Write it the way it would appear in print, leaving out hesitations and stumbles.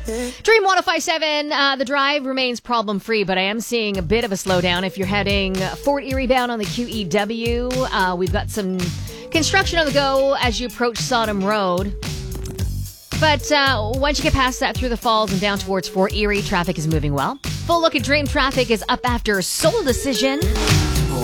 Dream 1057, the drive remains problem-free, but I am seeing a bit of a slowdown if you're heading Fort Erie bound on the QEW. We've got some construction on the go as you approach Sodom Road. But once you get past that through the falls and down towards Fort Erie, traffic is moving well. Full look at Dream traffic is up after Soul Decision.